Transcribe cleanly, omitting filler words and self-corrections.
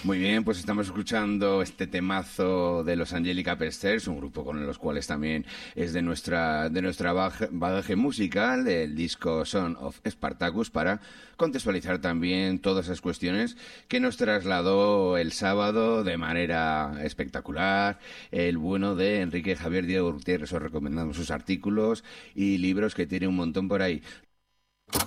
Muy bien, pues estamos escuchando este temazo de los Angelica Pesters, un grupo con los cuales también es de nuestra bagaje musical, el disco Son of Spartacus, para contextualizar también todas esas cuestiones que nos trasladó el sábado de manera espectacular el bueno de Enrique Javier Diego Gutiérrez. Os recomendamos sus artículos y libros, que tiene un montón por ahí.